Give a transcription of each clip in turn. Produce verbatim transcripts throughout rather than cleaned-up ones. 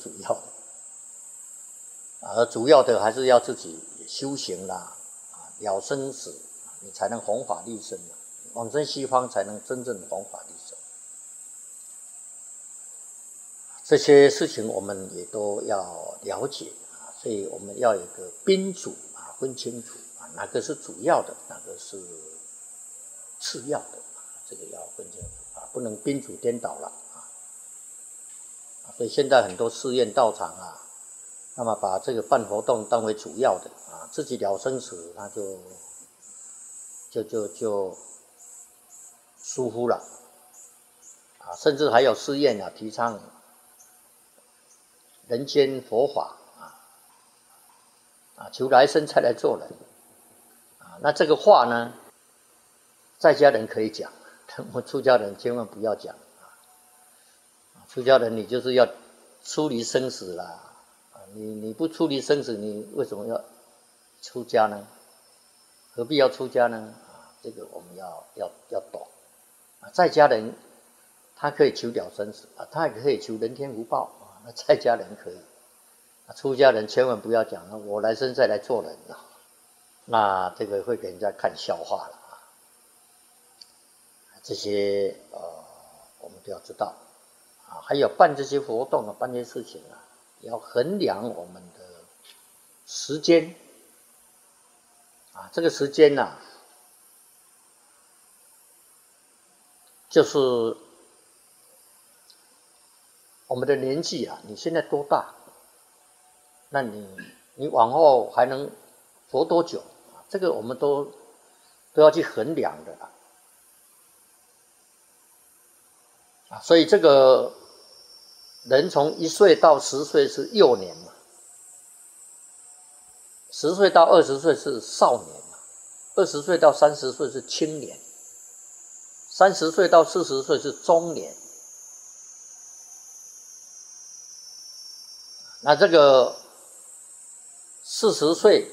主要的，而主要的还是要自己修行啦，啊，了生死，你才能弘法利生嘛，往生西方才能真正弘法利生。这些事情我们也都要了解啊，所以我们要有一个宾主啊，分清楚啊，哪个是主要的，哪个是次要的，这个要分清楚啊，不能宾主颠倒了啊。所以现在很多寺院道场啊，那么把这个办活动当为主要的啊，自己了生死，他就就就就疏忽了啊，甚至还有寺院啊提倡人间佛法啊，啊，求来生再来做人啊。那这个话呢，在家人可以讲，我们出家人千万不要讲啊。出家人你就是要出离生死啦，啊，你你不出离生死，你为什么要出家呢？何必要出家呢？啊，这个我们要要要懂啊。在家人他可以求了生死啊，他也可以求人天福报。那在家人可以，出家人千万不要讲了，我来生再来做人啊，那这个会给人家看笑话了啊。这些呃，我们都要知道啊。还有办这些活动啊，办这些事情啊，要衡量我们的时间啊。这个时间啊，就是我们的年纪啊，你现在多大？那你你往后还能活多久？这个我们都都要去衡量的啦。啊，所以这个人从一岁到十岁是幼年嘛，十岁到二十岁是少年嘛，二十岁到三十岁是青年，三十岁到四十岁是中年。那这个四十岁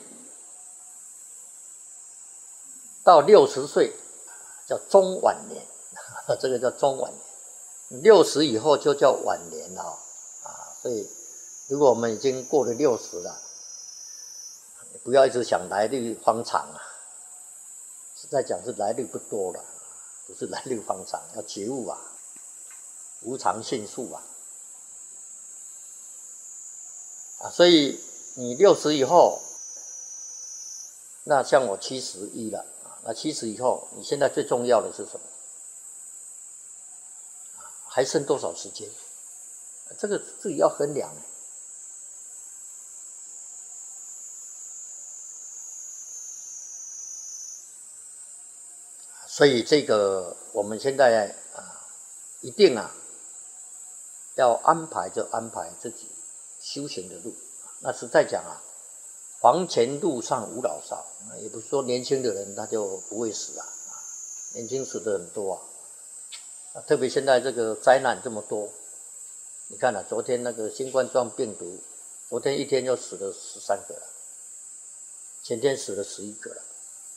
到六十岁叫中晚年，这个叫中晚年。六十以后就叫晚年了啊。所以如果我们已经过了六十了，不要一直想来日方长啊。实在讲是来日不多了，不是来日方长，要觉悟啊，无常迅速啊。啊，所以你六十以后，那像我七十一了啊，那七十以后，你现在最重要的是什么？还剩多少时间？这个自己要衡量。所以这个我们现在啊，一定啊，要安排就安排自己修行的路。那实在讲啊，黄泉路上无老少，也不是说年轻的人他就不会死啊，年轻死的很多啊。特别现在这个灾难这么多，你看啊，昨天那个新冠状病毒，昨天一天就死了十三个了，前天死了十一个了，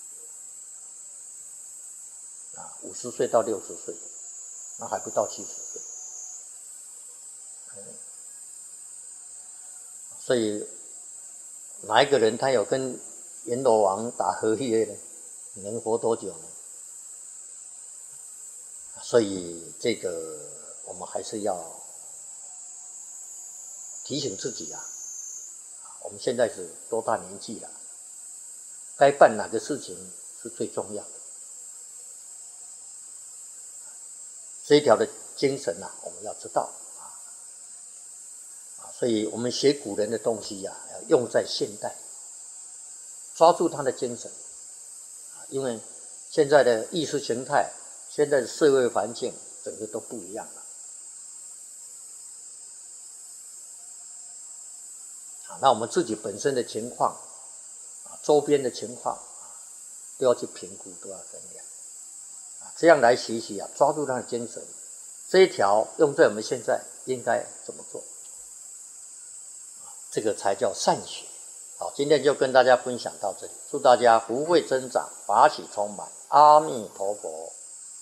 啊，五十岁到六十岁，那还不到七十岁。所以哪一个人他有跟阎罗王打合约呢？你能活多久呢？所以这个我们还是要提醒自己啊，我们现在是多大年纪了，该办哪个事情是最重要的。这一条的精神啊，我们要知道。所以我们学古人的东西呀、啊，要用在现代，抓住他的精神。因为现在的意识形态、现在的社会环境，整个都不一样了。那我们自己本身的情况，周边的情况，都要去评估，都要衡量。这样来学习啊，抓住他的精神，这一条用在我们现在应该怎么做？这个才叫善学。好，今天就跟大家分享到这里，祝大家福慧增长，法喜充满，阿弥陀佛。